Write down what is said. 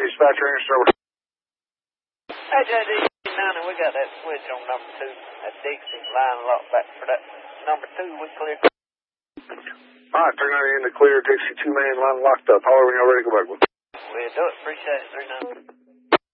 dispatcher, interstellar. Hey, JD, 9, we got that switch on number 2. That Dixie line locked back for that number 2. We clear. Alright, 390 in the clear. Dixie 2 main line locked up. However, when you're ready to go back. We'll do it. Appreciate it, 39.